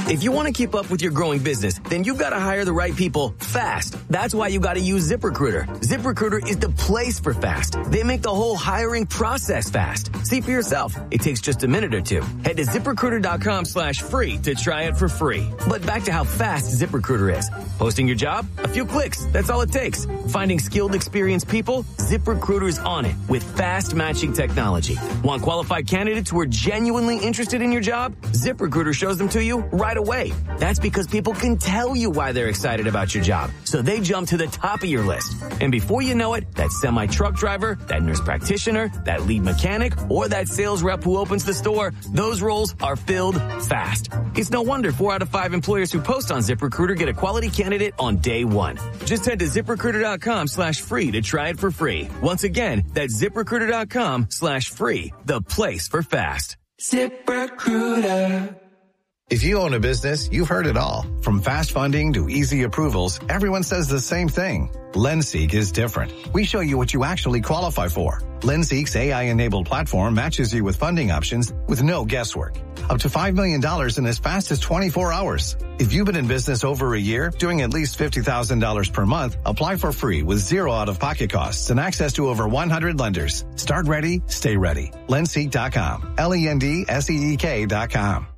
If you want to keep up with your growing business, then you got to hire the right people fast. That's why you got to use ZipRecruiter. ZipRecruiter is the place for fast. They make the whole hiring process fast. See for yourself. It takes just a minute or two. Head to ZipRecruiter.com/free to try it for free. But back to how fast ZipRecruiter is. Posting your job? A few clicks. That's all it takes. Finding skilled, experienced people? ZipRecruiter's on it with fast matching technology. Want qualified candidates who are genuinely interested in your job? ZipRecruiter shows them to you right away. That's because people can tell you why they're excited about your job. So they jump to the top of your list. And before you know it, that semi-truck driver, that nurse practitioner, that lead mechanic, or that sales rep who opens the store, those roles are filled fast. It's no wonder 4 out of 5 employers who post on ZipRecruiter get a quality candidate on day one. Just head to ZipRecruiter.com/free to try it for free. Once again, that's ZipRecruiter.com/free, the place for fast. ZipRecruiter. If you own a business, you've heard it all. From fast funding to easy approvals, everyone says the same thing. LendSeek is different. We show you what you actually qualify for. LendSeek's AI-enabled platform matches you with funding options with no guesswork. Up to $5 million in as fast as 24 hours. If you've been in business over a year, doing at least $50,000 per month, apply for free with zero out-of-pocket costs and access to over 100 lenders. Start ready, stay ready. LendSeek.com. LendSeek.com.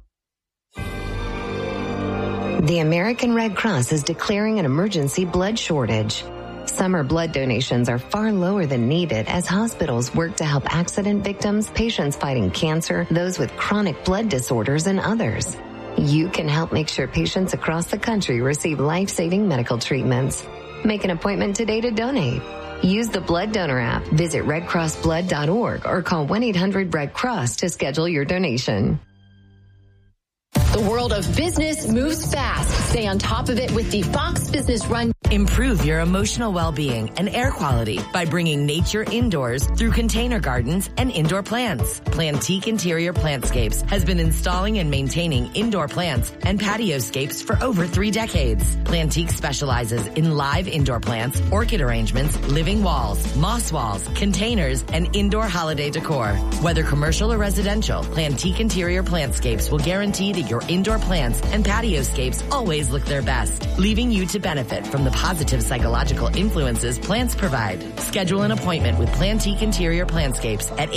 The American Red Cross is declaring an emergency blood shortage. Summer blood donations are far lower than needed as hospitals work to help accident victims, patients fighting cancer, those with chronic blood disorders, and others. You can help make sure patients across the country receive life-saving medical treatments. Make an appointment today to donate. Use the Blood Donor app, visit redcrossblood.org, or call 1-800-RED-CROSS to schedule your donation. The world of business moves fast. Stay on top of it with the Fox Business Run. Improve your emotional well-being and air quality by bringing nature indoors through container gardens and indoor plants. Plantique Interior Plantscapes has been installing and maintaining indoor plants and patioscapes for over 3 decades. Plantique specializes in live indoor plants, orchid arrangements, living walls, moss walls, containers, and indoor holiday decor. Whether commercial or residential, Plantique Interior Plantscapes will guarantee that your indoor plants and patioscapes always look their best, leaving you to benefit from the positive psychological influences plants provide. Schedule an appointment with Plantique Interior Plantscapes at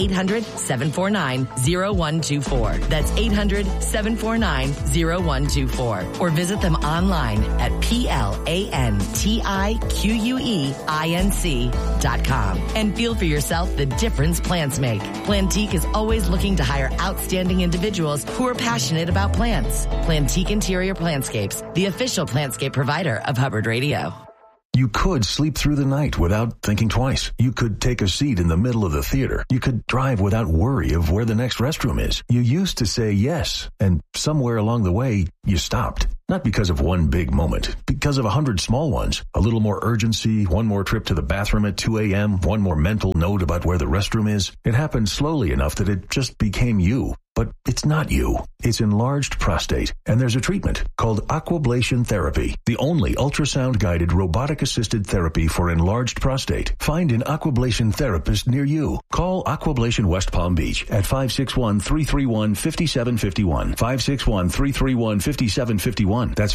800-749-0124. That's 800-749-0124. Or visit them online at plantiqueinc.com and feel for yourself the difference plants make. Plantique is always looking to hire outstanding individuals who are passionate about plants. Plantique Interior Plantscapes, the official plantscape provider of Hubbard Radio. You could sleep through the night without thinking twice. You could take a seat in the middle of the theater. You could drive without worry of where the next restroom is. You used to say yes, and somewhere along the way, you stopped. Not because of one big moment, because of 100 small ones. A little more urgency, one more trip to the bathroom at 2 a.m., one more mental note about where the restroom is. It happened slowly enough that it just became you. But it's not you. It's enlarged prostate, and there's a treatment called Aquablation Therapy, the only ultrasound-guided robotic-assisted therapy for enlarged prostate. Find an Aquablation therapist near you. Call Aquablation West Palm Beach at 561-331-5751. 561-331-5751. That's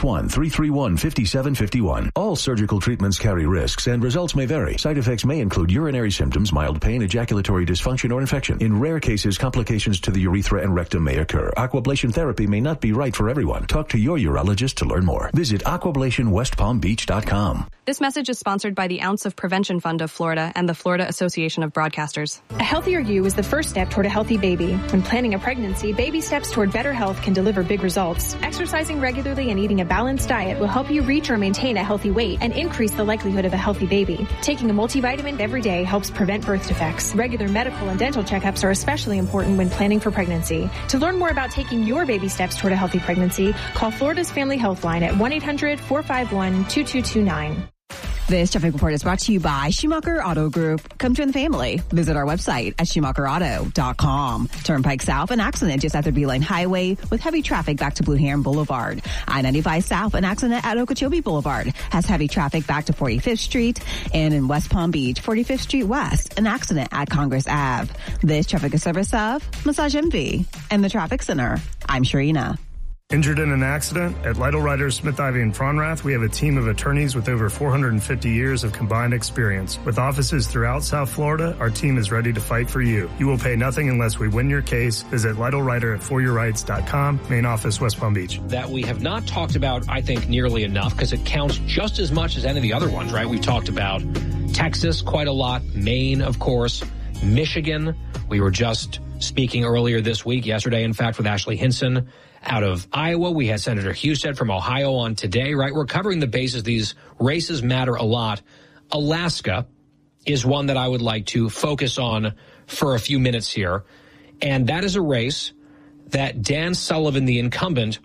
561-331-5751. All surgical treatments carry risks, and results may vary. Side effects may include urinary symptoms, mild pain, ejaculatory dysfunction, or infection. In rare cases, complications to the urethra and rectum may occur. Aquablation therapy may not be right for everyone. Talk to your urologist to learn more. Visit aquablationwestpalmbeach.com. This message is sponsored by the Ounce of Prevention Fund of Florida and the Florida Association of Broadcasters. A healthier you is the first step toward a healthy baby. When planning a pregnancy, baby steps toward better health can deliver big results. Exercising regularly and eating a balanced diet will help you reach or maintain a healthy weight and increase the likelihood of a healthy baby. Taking a multivitamin every day helps prevent birth defects. Regular medical and dental checkups are especially important when planning for pregnancy. To learn more about taking your baby steps toward a healthy pregnancy, call Florida's Family Health Line at 1-800-451-2229. This traffic report is brought to you by Schumacher Auto Group. Come join the family. Visit our website at SchumacherAuto.com. Turnpike South, an accident just after Beeline Highway with heavy traffic back to Blue Heron Boulevard. I-95 South, an accident at Okeechobee Boulevard has heavy traffic back to 45th Street. And in West Palm Beach, 45th Street West, an accident at Congress Ave. This traffic is service of Massage Envy and the Traffic Center. I'm Sharina. Injured in an accident? At Lytle Writers Smith, Ivy & Fronrath, we have a team of attorneys with over 450 years of combined experience. With offices throughout South Florida, our team is ready to fight for you. You will pay nothing unless we win your case. Visit Lytle Writer at foryourrights.com, main office, West Palm Beach. That we have not talked about, I think, nearly enough because it counts just as much as any of the other ones, right? We've talked about Texas quite a lot, Maine, of course, Michigan. We were just speaking earlier this week, yesterday, in fact, with Ashley Hinson out of Iowa. We had Senator Husted from Ohio on today, right? We're covering the bases. These races matter a lot. Alaska is one that I would like to focus on for a few minutes here. And that is a race that Dan Sullivan, the incumbent,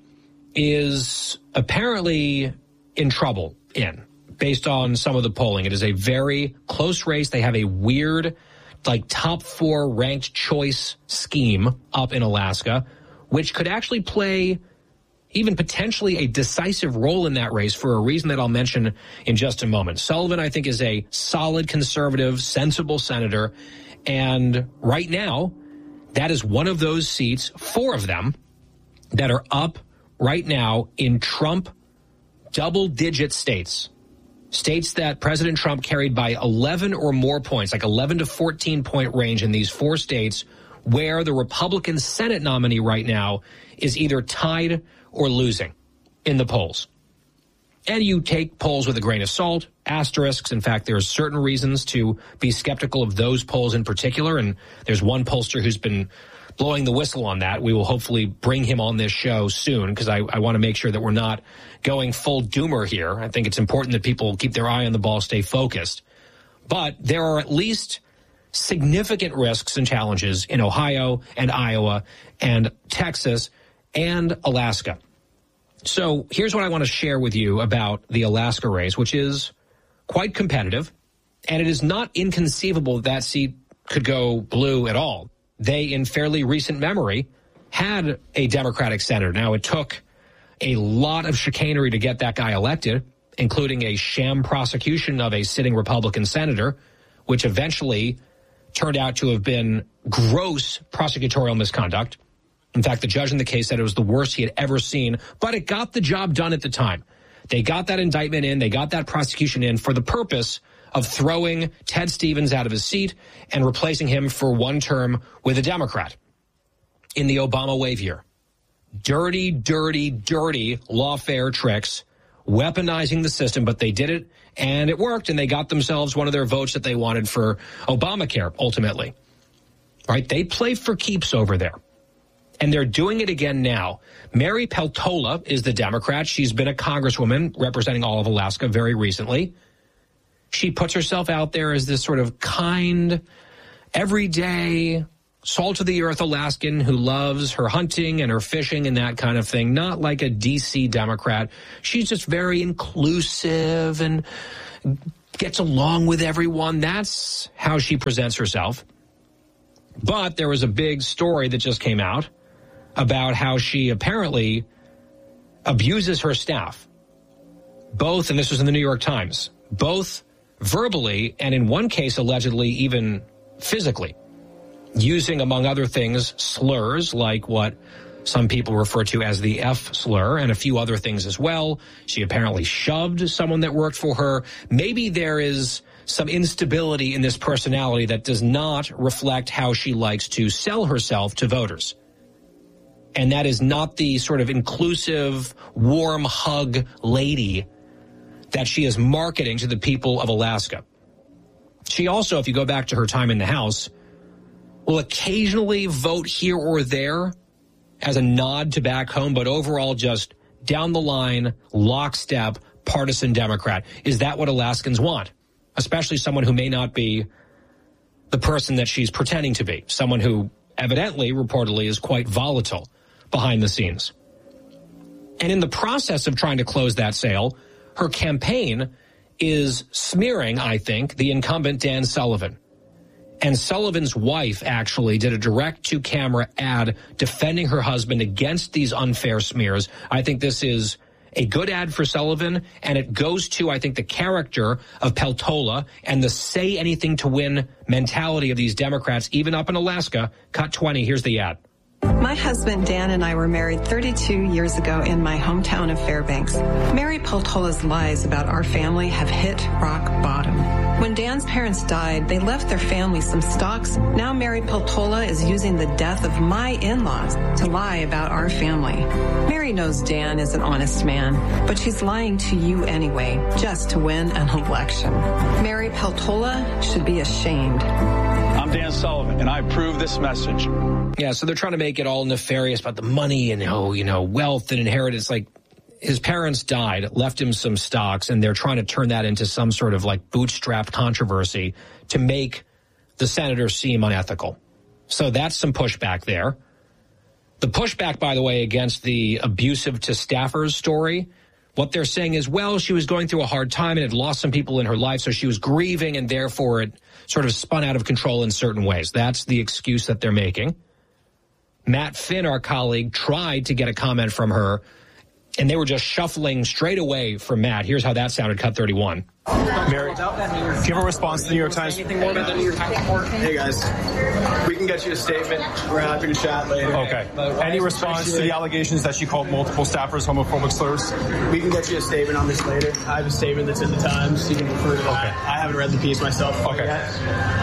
is apparently in trouble in, based on some of the polling. It is a very close race. They have a weird, like, top 4 ranked choice scheme up in Alaska, which could actually play even potentially a decisive role in that race for a reason that I'll mention in just a moment. Sullivan, I think, is a solid conservative, sensible senator. And right now, that is one of those seats, 4 of them, that are up right now in Trump double-digit states. States that President Trump carried by 11 or more points, like 11 to 14-point range in these 4 states, where the Republican Senate nominee right now is either tied or losing in the polls. And you take polls with a grain of salt, asterisks. In fact, there are certain reasons to be skeptical of those polls in particular, and there's one pollster who's been blowing the whistle on that. We will hopefully bring him on this show soon because I want to make sure that we're not going full doomer here. I think it's important that people keep their eye on the ball, stay focused. But there are at least significant risks and challenges in Ohio and Iowa and Texas and Alaska. So here's what I want to share with you about the Alaska race, which is quite competitive, and it is not inconceivable that seat could go blue at all. They, in fairly recent memory, had a Democratic senator. Now, it took a lot of chicanery to get that guy elected, including a sham prosecution of a sitting Republican senator, which eventually turned out to have been gross prosecutorial misconduct. In fact, the judge in the case said it was the worst he had ever seen, but it got the job done at the time. They got that indictment in, they got that prosecution in for the purpose of throwing Ted Stevens out of his seat and replacing him for one term with a Democrat in the Obama wave year. Dirty, dirty, dirty lawfare tricks, weaponizing the system, but they did it, and it worked, and they got themselves one of their votes that they wanted for Obamacare, ultimately. Right? They play for keeps over there. And they're doing it again now. Mary Peltola is the Democrat. She's been a congresswoman representing all of Alaska very recently. She puts herself out there as this sort of kind, everyday, salt-of-the-earth Alaskan who loves her hunting and her fishing and that kind of thing. Not like a D.C. Democrat. She's just very inclusive and gets along with everyone. That's how she presents herself. But there was a big story that just came out about how she apparently abuses her staff. Both, and this was in the New York Times, both verbally and in one case allegedly even physically, using, among other things, slurs like what some people refer to as the F slur and a few other things as well. She apparently shoved someone that worked for her. Maybe there is some instability in this personality that does not reflect how she likes to sell herself to voters. And that is not the sort of inclusive, warm hug lady that she is marketing to the people of Alaska. She also, if you go back to her time in the House, will occasionally vote here or there as a nod to back home, but overall just down the line, lockstep, partisan Democrat. Is that what Alaskans want? Especially someone who may not be the person that she's pretending to be, someone who evidently, reportedly, is quite volatile behind the scenes. And in the process of trying to close that sale, her campaign is smearing, I think, the incumbent Dan Sullivan. And Sullivan's wife actually did a direct-to-camera ad defending her husband against these unfair smears. I think this is a good ad for Sullivan, and it goes to, I think, the character of Peltola and the say-anything-to-win mentality of these Democrats, even up in Alaska. Cut 20, here's the ad. My husband Dan and I were married 32 years ago in my hometown of Fairbanks. Mary Peltola's lies about our family have hit rock bottom. When Dan's parents died, they left their family some stocks. Now Mary Peltola is using the death of my in-laws to lie about our family. Mary knows Dan is an honest man, but she's lying to you anyway, just to win an election. Mary Peltola should be ashamed. I'm Dan Sullivan, and I approve this message. Yeah, so they're trying to make it all nefarious about the money and, wealth and inheritance. Like, his parents died, left him some stocks, and they're trying to turn that into some sort of, bootstrap controversy to make the senator seem unethical. So that's some pushback there. The pushback, by the way, against the abusive to staffers story, what they're saying is, well, she was going through a hard time and had lost some people in her life, so she was grieving, and therefore it sort of spun out of control in certain ways. That's the excuse that they're making. Matt Finn, our colleague, tried to get a comment from her, and they were just shuffling straight away from Matt. Here's how that sounded, cut 31. Mary, do you have a response to the New York Times? Anything more about the New York Times report? Hey, guys. We can get you a statement. We're happy to chat later. Okay. Any response to the allegations that she called multiple staffers homophobic slurs? We can get you a statement on this later. I have a statement that's in the Times. You can refer to that. Okay. I haven't read the piece myself yet.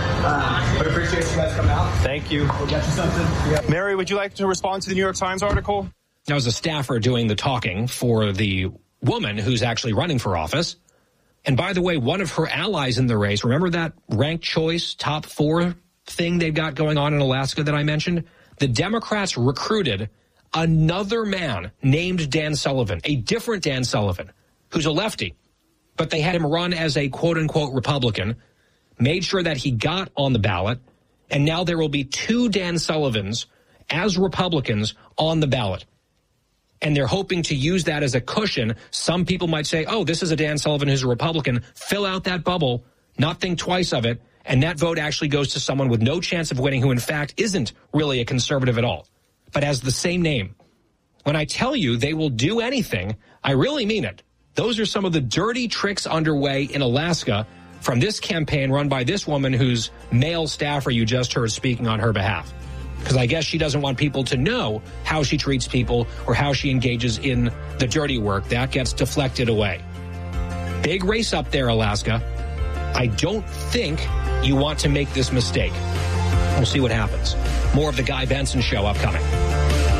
But appreciate you guys coming out. Thank you. We'll get you something. Yeah. Mary, would you like to respond to the New York Times article? That was a staffer doing the talking for the woman who's actually running for office. And by the way, one of her allies in the race, remember that ranked choice top 4 thing they've got going on in Alaska that I mentioned? The Democrats recruited another man named Dan Sullivan, a different Dan Sullivan, who's a lefty. But they had him run as a quote-unquote Republican, made sure that he got on the ballot, and now there will be 2 Dan Sullivans as Republicans on the ballot. And they're hoping to use that as a cushion. Some people might say, oh, this is a Dan Sullivan who's a Republican. Fill out that bubble, not think twice of it, and that vote actually goes to someone with no chance of winning who, in fact, isn't really a conservative at all, but has the same name. When I tell you they will do anything, I really mean it. Those are some of the dirty tricks underway in Alaska from this campaign run by this woman whose male staffer you just heard speaking on her behalf. Because I guess she doesn't want people to know how she treats people or how she engages in the dirty work. That gets deflected away. Big race up there, Alaska. I don't think you want to make this mistake. We'll see what happens. More of the Guy Benson Show upcoming.